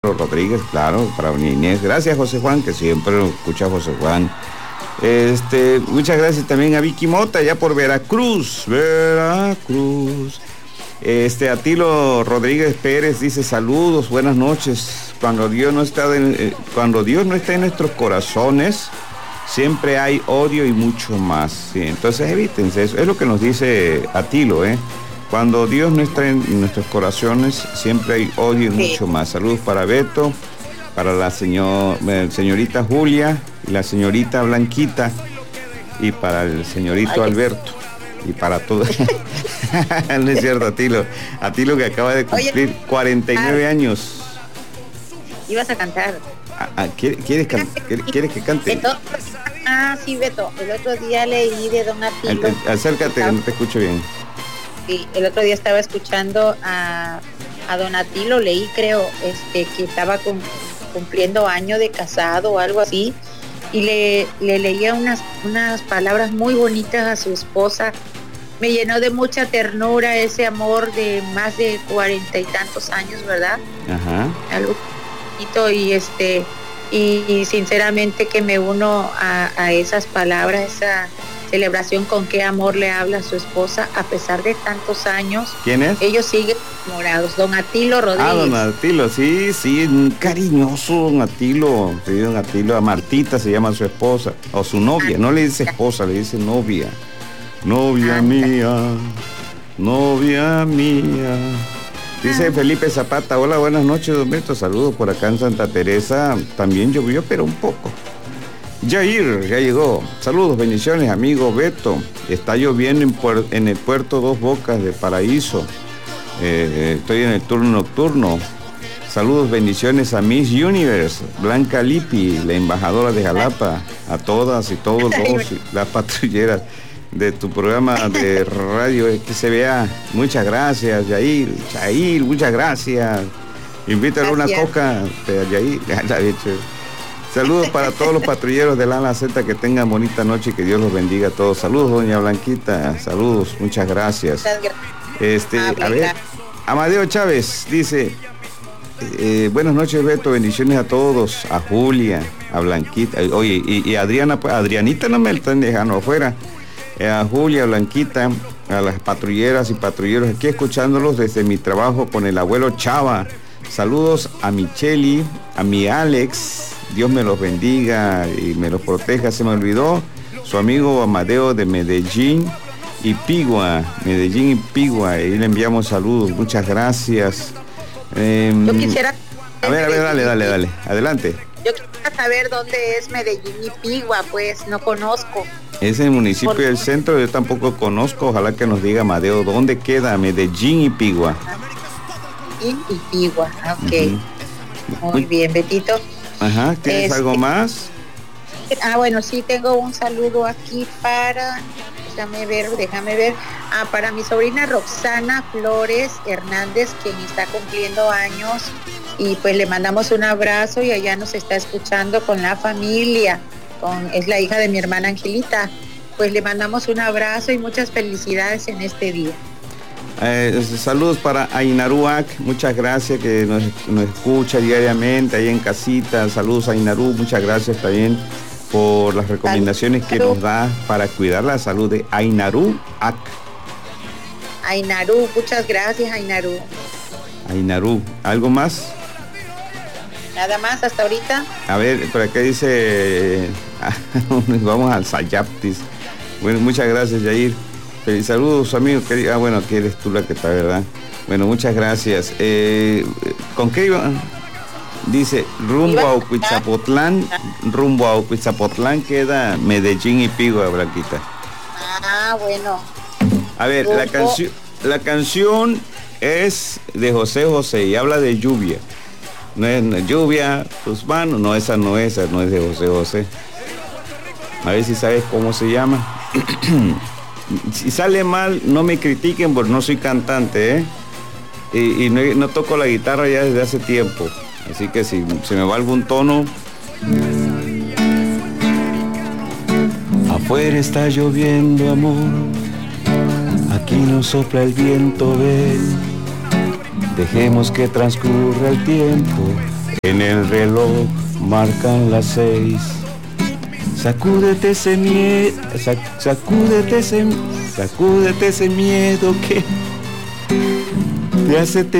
Rodríguez, claro, para doña Inés. Gracias, José Juan, que siempre lo escucha José Juan. Muchas gracias también a Vicky Mota, ya por Veracruz. Atilo Rodríguez Pérez dice saludos, buenas noches. Cuando Dios no está en nuestros corazones, siempre hay odio y mucho más. Sí, entonces evítense eso. Es lo que nos dice Atilo, ¿eh? Cuando Dios no está en nuestros corazones, siempre hay odio y mucho más. Saludos para Beto, para la señorita Julia, y la señorita Blanquita, y para el señorito Alberto, y para todos. No es cierto, Atilo que acaba de cumplir 49 años. Ibas a cantar. ¿Quieres que cante? Beto. Sí, Beto. El otro día leí de Don Atilo. Acércate, que no te escucho bien. Sí, el otro día estaba escuchando a Don Atilo, leí creo que estaba cumpliendo año de casado o algo así, y le leía unas palabras muy bonitas a su esposa. Me llenó de mucha ternura ese amor de más de 40 y tantos años, ¿verdad? Ajá. Algo bonito, y sinceramente que me uno a esas palabras, esa celebración, con qué amor le habla a su esposa a pesar de tantos años. ¿Quién es? Ellos siguen enamorados. Don Atilo Rodríguez. Don Atilo, sí, cariñoso Don Atilo. Sí, Don Atilo, a Martita se llama su esposa, o su novia, no le dice esposa, le dice novia. Novia mía, novia mía. Dice Felipe Zapata, hola, buenas noches, don Beto, saludos por acá en Santa Teresa, también llovió, pero un poco. Jair, ya llegó. Saludos, bendiciones, amigo Beto. Está lloviendo en el puerto Dos Bocas de Paraíso. Estoy en el turno nocturno. Saludos, bendiciones a Miss Universe, Blanca Lippi, la embajadora de Jalapa, a todas y todos las patrulleras de tu programa de radio XCBA. Muchas gracias, Jair, muchas gracias. Invítale una coca, Jair. Saludos para todos los patrulleros del ala Z, que tengan bonita noche y que Dios los bendiga a todos. Saludos, doña Blanquita, saludos, muchas gracias. A ver, Amadeo Chávez dice, buenas noches, Beto, bendiciones a todos, a Julia, a Blanquita, oye, y Adriana, pues Adrianita no me la están dejando afuera, a Julia, Blanquita, a las patrulleras y patrulleros aquí escuchándolos desde mi trabajo con el abuelo Chava. Saludos a Micheli, a mi Alex, Dios me los bendiga y me los proteja. Se me olvidó su amigo Amadeo de Medellín y Pigua, y le enviamos saludos, muchas gracias. Yo quisiera... A ver, dale, adelante. Yo quisiera saber dónde es Medellín y Pigua, pues no conozco. Es el municipio del centro, yo tampoco conozco, ojalá que nos diga Amadeo, ¿dónde queda Medellín y Pigua? Y Pigua, ok. Muy bien, Betito. Ajá, ¿tienes algo más? Bueno, sí, tengo un saludo aquí para, déjame ver, para mi sobrina Roxana Flores Hernández, quien está cumpliendo años, y pues le mandamos un abrazo, y allá nos está escuchando con la familia, es la hija de mi hermana Angelita, pues le mandamos un abrazo y muchas felicidades en este día. Saludos para Ainaruac, muchas gracias, que nos escucha diariamente ahí en casita. Saludos a Ainaru, muchas gracias también por las recomendaciones que nos da para cuidar la salud de Ainaruac. Ainaru, muchas gracias, Ainaru. Ainaru, ¿algo más? Nada más hasta ahorita. A ver, por acá dice, vamos al Sayaptis. Bueno, muchas gracias, Yair. Feliz saludos, amigos. Bueno, aquí eres tú la que está, ¿verdad? Bueno, muchas gracias. ¿Con qué iba? Dice, rumbo a Huitzapotlán queda Medellín y Pigua, Blanquita. Bueno. A ver, la canción es de José José y habla de lluvia. No es lluvia, tus manos, no, esa no es de José José. A ver si sabes cómo se llama. Si sale mal, no me critiquen porque no soy cantante, y no toco la guitarra ya desde hace tiempo. Así que si se me va algún tono. Afuera está lloviendo, amor. Aquí no sopla el viento, ven. Dejemos que transcurra el tiempo. En el reloj marcan las 6. Sacúdete ese miedo, sacúdete ese miedo que te hace